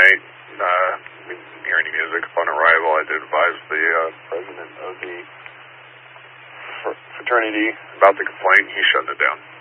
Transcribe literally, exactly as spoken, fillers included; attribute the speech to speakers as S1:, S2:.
S1: night, uh, we didn't hear any music. Upon arrival, I did advise the uh, president of the fraternity about the complaint. He shut it down.